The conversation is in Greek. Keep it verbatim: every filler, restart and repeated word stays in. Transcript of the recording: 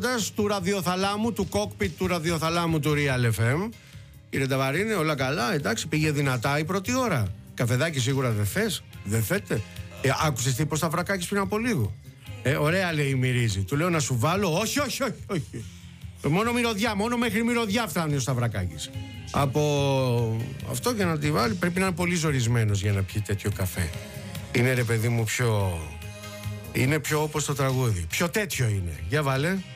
έρωτας του ραδιοθαλάμου, του κόκπιτ του ραδιοθαλάμου του Real εφ εμ. Κύριε Ταβαρίνη, όλα καλά, εντάξει, πήγε δυνατά η πρώτη ώρα. Καφεδάκι σίγουρα δεν θες, δεν θέτε. Ε, άκουσες τι είπε ο Σταυρακάκης πριν από λίγο? Ε, ωραία, λέει, μυρίζει. Του λέω να σου βάλω, όχι, όχι, όχι, όχι. Μόνο μυρωδιά, μόνο μέχρι μυρωδιά φτάνει ο Σταυρακάκης. Από αυτό για να τη βάλει πρέπει να είναι πολύ ζορισμένος για να πιει τέτοιο καφέ. Είναι, ρε παιδί μου, πιο... Είναι πιο όπως το τραγούδι. Πιο τέτοιο είναι. Για βάλε.